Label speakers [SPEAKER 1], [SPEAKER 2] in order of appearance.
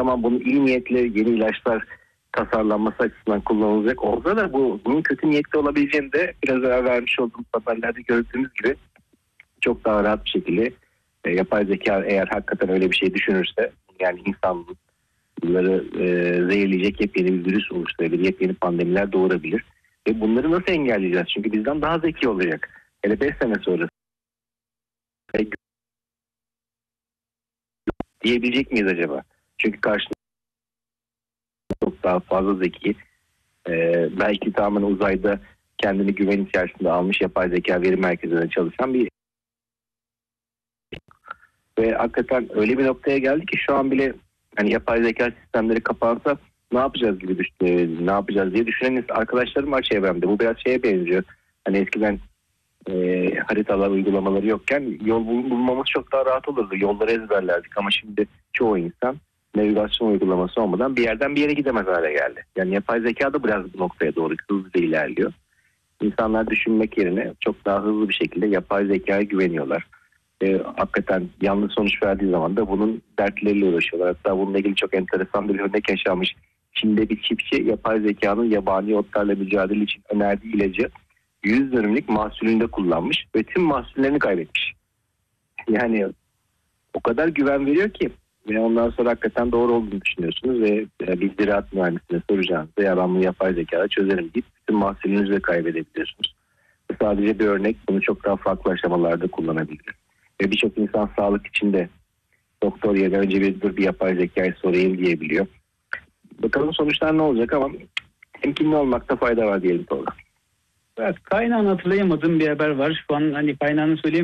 [SPEAKER 1] tamam bunu iyi niyetle yeni ilaçlar tasarlanması açısından kullanılacak olsa da bunun kötü niyetli olabileceğini de biraz evvel vermiş olduğumuz haberlerde gördüğümüz gibi çok daha rahat bir şekilde yapay zeka eğer hakikaten öyle bir şey düşünürse, yani insanları zehirleyecek yepyeni bir virüs oluşturabilir, yepyeni pandemiler doğurabilir. Ve bunları nasıl engelleyeceğiz? Çünkü bizden daha zeki olacak. Hele 5 sene sonra diyebilecek miyiz acaba? Çünkü karşımızda çok daha fazla zeki, belki tamamen uzayda kendini güven içerisinde almış yapay zeka veri merkezinde çalışan bir, ve hakikaten öyle bir noktaya geldi ki şu an bile hani yapay zeka sistemleri kapansa ne yapacağız gibi ne yapacağız diye düşünen arkadaşlarım var çevremde. Bu biraz şeye benziyor. Hani eskiden haritalar, uygulamaları yokken yol bulmamız çok daha rahat olurdu. Yolları ezberlerdik ama şimdi çoğu insan navigasyon uygulaması olmadan bir yerden bir yere gidemez hale geldi. Yani yapay zeka da biraz bu noktaya doğru hızlı ilerliyor. İnsanlar düşünmek yerine çok daha hızlı bir şekilde yapay zekaya güveniyorlar. Hakikaten yanlış sonuç verdiği zaman da bunun dertleriyle uğraşıyorlar. Hatta bununla ilgili çok enteresan bir örnek yaşanmış. Çin'de bir çiftçi yapay zekanın yabani otlarla mücadele için önerdiği ilacı 100 dönümlük mahsulünde kullanmış ve tüm mahsullerini kaybetmiş. Yani o kadar güven veriyor ki ve ondan sonra hakikaten doğru olduğunu düşünüyorsunuz ve bir ziraat mühendisine soracağınızda ya ben bunu yapay zekayla çözerim deyip bütün mahsulünüzü de kaybedebiliyorsunuz. Sadece bir örnek, bunu çok daha farklı aşamalarda kullanabilir. Ve birçok insan sağlık içinde doktor yerine önce bir yapay zekayı sorayım diyebiliyor. Bakalım sonuçlar ne olacak ama temkinli olmakta fayda var diyelim Tolga.
[SPEAKER 2] Evet, kaynağını hatırlayamadığım bir haber var. Şu an hani kaynağını söyleyeyim.